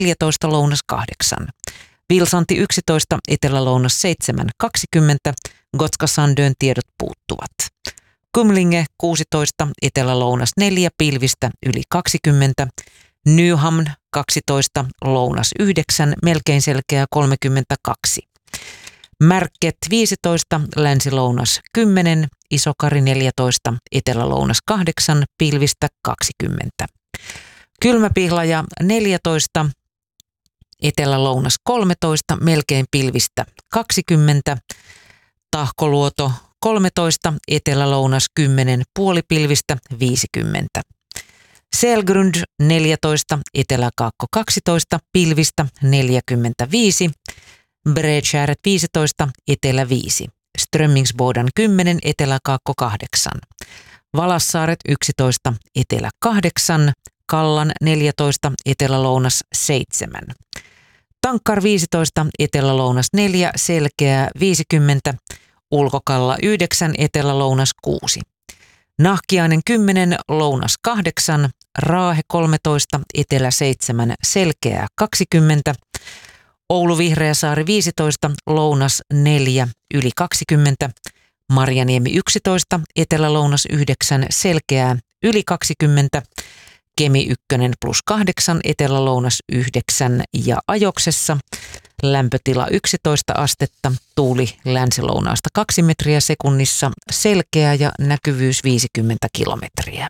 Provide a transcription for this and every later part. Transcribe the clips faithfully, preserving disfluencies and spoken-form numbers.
neljätoista, lounas kahdeksan. Vilsanti yksitoista, etelä-lounas seitsemän, kaksikymmentä. Gotska Sandön tiedot puuttuvat. Kumlinge kuusitoista, etelä-lounas neljä, pilvistä yli kaksikymmentä. Nyhamn kaksitoista, lounas yhdeksän, melkein selkeä kolmekymmentäkaksi. Märket viisitoista, länsi-lounas kymmenen, Isokari neljätoista, etelä-lounas kahdeksan, pilvistä kaksikymmentä. Kylmäpihlaja neljätoista, etelä-lounas kolmetoista, melkein pilvistä kaksikymmentä. Tahkoluoto kolmetoista, etelä-lounas kymmenen, puolipilvistä viisikymmentä. Selgrund neljätoista, etelä-kaakko kaksitoista, pilvistä neljäkymmentäviisi. Bredskärret viisitoista, etelä viisi. Strömmingsbodan kymmenen, etelä-kaakko kahdeksan. Valassaaret yksitoista, etelä kahdeksan. Kallan neljätoista, etelä-lounas seitsemän. Tankkar viisitoista, etelä-lounas neljä, selkeää viisikymmentä. Ulkokalla yhdeksän, etelä-lounas kuusi. Nahkiainen kymmenen, lounas kahdeksan. Raahe kolmetoista, etelä seitsemän, selkeää kaksikymmentä. Oulu Vihreäsaari viisitoista, lounas neljä, yli kaksikymmentä. Marjaniemi yksitoista, etelä-lounas yhdeksän, selkeää yli kaksikymmentä. Kemi ykkönen plus kahdeksan, etelä-lounas yhdeksän ja Ajoksessa. Lämpötila yksitoista astetta, tuuli länsilounaasta kaksi metriä sekunnissa, selkeä ja näkyvyys viisikymmentä kilometriä.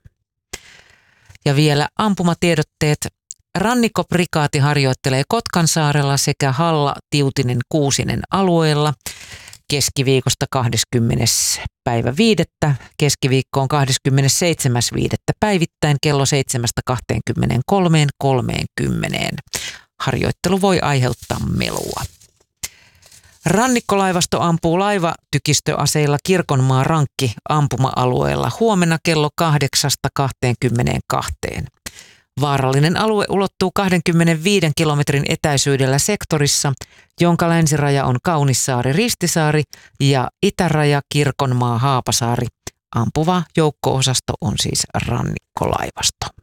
Ja vielä ampumatiedotteet. Rannikkoprikaati harjoittelee Kotkansaarella sekä Halla, Tiutinen, Kuusinen alueella keskiviikosta kahdeskymmenes päivä viidettä. Keskiviikko on kahdeskymmenesseitsemäs viidettä päivittäin kello seitsemästä kahteenkymmeneenkolmeen kolmeenkymmeneen. Harjoittelu voi aiheuttaa melua. Rannikkolaivasto ampuu laivatykistöaseilla Kirkonmaan rankki ampuma-alueella huomenna kello kahdeksasta kahteenkymmeneenkahteen. Vaarallinen alue ulottuu kaksikymmentäviisi kilometrin etäisyydellä sektorissa, jonka länsiraja on Kaunissaari-Ristisaari ja itäraja Kirkonmaa-Haapasaari. Ampuva joukko-osasto on siis rannikkolaivasto.